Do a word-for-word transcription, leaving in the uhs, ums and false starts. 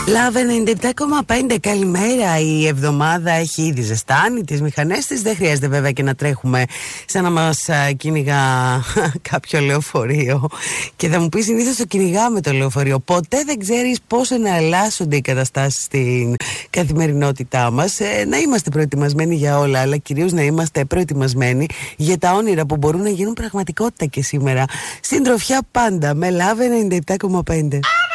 Λάβε ενενήντα επτά κόμμα πέντε, καλημέρα. Η εβδομάδα έχει ήδη ζεστάνει τις μηχανές της. Δεν χρειάζεται βέβαια και να τρέχουμε σαν να μας κυνηγά κάποιο λεωφορείο. Και θα μου πει, συνήθως το κυνηγάμε το λεωφορείο. Ποτέ δεν ξέρεις πώς εναλλάσσονται οι καταστάσεις στην καθημερινότητά μας. Ε, να είμαστε προετοιμασμένοι για όλα, αλλά κυρίως να είμαστε προετοιμασμένοι για τα όνειρα που μπορούν να γίνουν πραγματικότητα και σήμερα. Συντροφιά πάντα με Λάβε ενενήντα επτά κόμμα πέντε.